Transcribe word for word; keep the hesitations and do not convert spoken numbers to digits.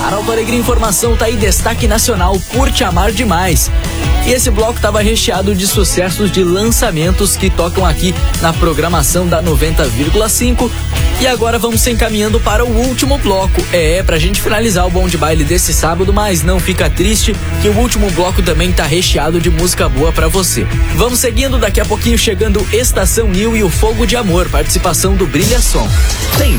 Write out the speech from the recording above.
Arauto Alegria Informação tá aí, destaque nacional, Curte Amar Demais. E esse bloco tava recheado de sucessos de lançamentos que tocam aqui na programação da noventa vírgula cinco. E agora vamos se encaminhando para o último bloco. É, pra gente finalizar o Bom de Baile desse sábado, mas não fica triste que o último bloco também tá recheado de música boa pra você. Vamos seguindo, daqui a pouquinho chegando Estação New e o Fogo de Amor, participação do Brilha Som. Tem